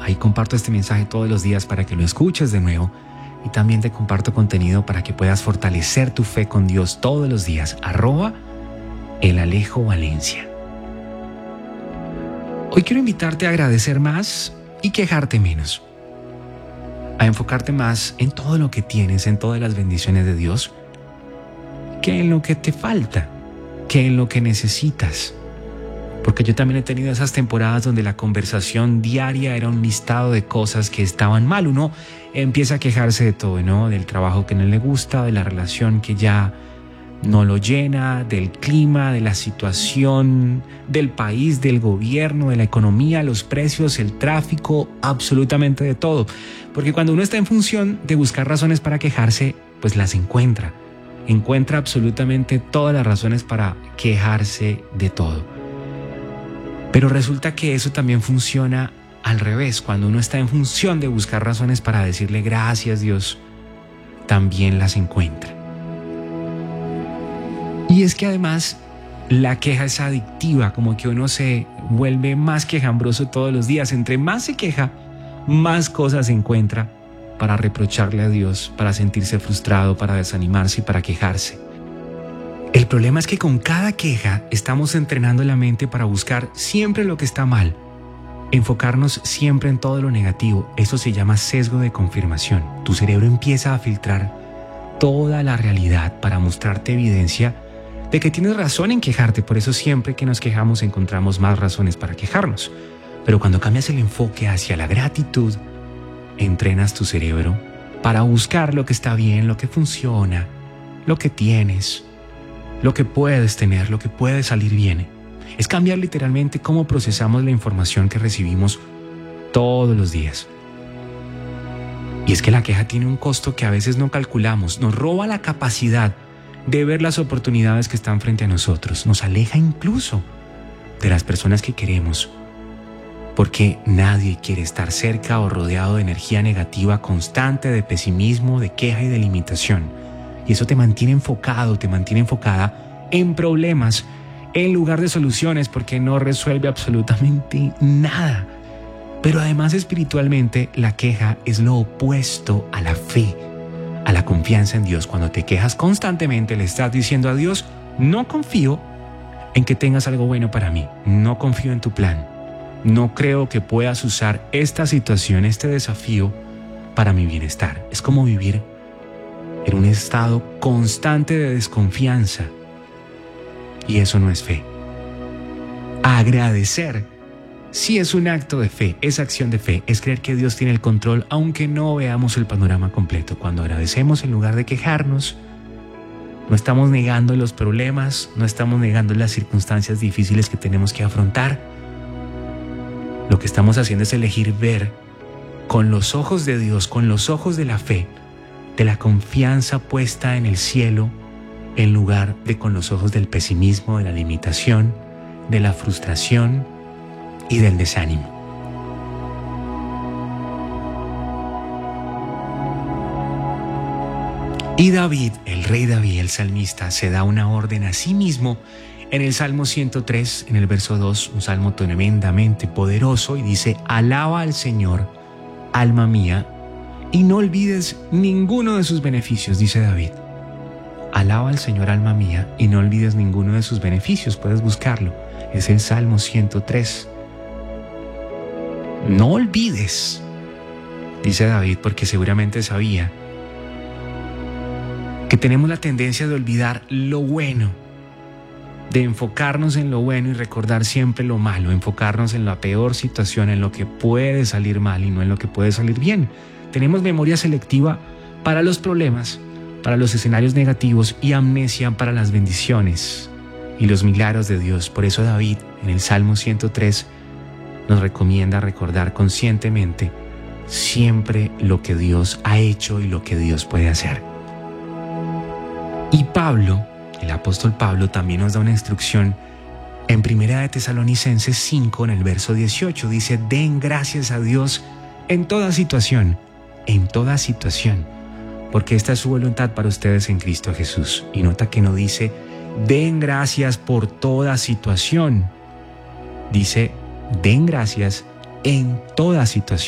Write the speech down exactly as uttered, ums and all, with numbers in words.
Ahí comparto este mensaje todos los días para que lo escuches de nuevo. Y también te comparto contenido para que puedas fortalecer tu fe con Dios todos los días. Arroba el Alejo Valencia. Hoy quiero invitarte a agradecer más y quejarte menos. A enfocarte más en todo lo que tienes, en todas las bendiciones de Dios, que en lo que te falta, que en lo que necesitas. Porque yo también he tenido esas temporadas donde la conversación diaria era un listado de cosas que estaban mal. Uno empieza a quejarse de todo, ¿no? Del trabajo que no le gusta, de la relación que ya no lo llena, del clima, de la situación, del país, del gobierno, de la economía, los precios, el tráfico, absolutamente de todo. Porque cuando uno está en función de buscar razones para quejarse, pues las encuentra. Encuentra absolutamente todas las razones para quejarse de todo. Pero resulta que eso también funciona al revés. Cuando uno está en función de buscar razones para decirle gracias, Dios, también las encuentra. Y es que además la queja es adictiva, como que uno se vuelve más quejambroso todos los días. Entre más se queja, más cosas encuentra para reprocharle a Dios, para sentirse frustrado, para desanimarse y para quejarse. El problema es que con cada queja estamos entrenando la mente para buscar siempre lo que está mal, enfocarnos siempre en todo lo negativo. Eso se llama sesgo de confirmación. Tu cerebro empieza a filtrar toda la realidad para mostrarte evidencia de que tienes razón en quejarte. Por eso siempre que nos quejamos encontramos más razones para quejarnos. Pero cuando cambias el enfoque hacia la gratitud, entrenas tu cerebro para buscar lo que está bien, lo que funciona, lo que tienes, lo que puedes tener, lo que puede salir bien. Es cambiar literalmente cómo procesamos la información que recibimos todos los días. Y es que la queja tiene un costo que a veces no calculamos. Nos roba la capacidad de ver las oportunidades que están frente a nosotros. Nos aleja incluso de las personas que queremos. Porque nadie quiere estar cerca o rodeado de energía negativa constante, de pesimismo, de queja y de limitación. Y eso te mantiene enfocado, te mantiene enfocada en problemas en lugar de soluciones, porque no resuelve absolutamente nada. Pero además espiritualmente la queja es lo opuesto a la fe, a la confianza en Dios. Cuando te quejas constantemente le estás diciendo a Dios: no confío en que tengas algo bueno para mí, no confío en tu plan, no creo que puedas usar esta situación, este desafío para mi bienestar. Es como vivir en un estado constante de desconfianza. Y eso no es fe. Agradecer sí es un acto de fe, es acción de fe, es creer que Dios tiene el control aunque no veamos el panorama completo. Cuando agradecemos en lugar de quejarnos, no estamos negando los problemas, no estamos negando las circunstancias difíciles que tenemos que afrontar. Lo que estamos haciendo es elegir ver con los ojos de Dios, con los ojos de la fe, de la confianza puesta en el cielo, en lugar de con los ojos del pesimismo, de la limitación, de la frustración y del desánimo. Y David, el rey David, el salmista, se da una orden a sí mismo en el Salmo ciento tres, en el verso dos, un salmo tremendamente poderoso, y dice: alaba al Señor, alma mía, y no olvides ninguno de sus beneficios, dice David. Alaba al Señor, alma mía, y no olvides ninguno de sus beneficios. Puedes buscarlo. Es el Salmo ciento tres. No olvides, dice David, porque seguramente sabía que tenemos la tendencia de olvidar lo bueno, de enfocarnos en lo bueno y recordar siempre lo malo, enfocarnos en la peor situación, en lo que puede salir mal y no en lo que puede salir bien. Tenemos memoria selectiva para los problemas, para los escenarios negativos, y amnesia para las bendiciones y los milagros de Dios. Por eso David, en el Salmo ciento tres, nos recomienda recordar conscientemente siempre lo que Dios ha hecho y lo que Dios puede hacer. Y Pablo, el apóstol Pablo, también nos da una instrucción en Primera de Tesalonicenses cinco, en el verso dieciocho. Dice: den gracias a Dios en toda situación, en toda situación, porque esta es su voluntad para ustedes en Cristo Jesús. Y nota que no dice den gracias por toda situación, dice den gracias en toda situación.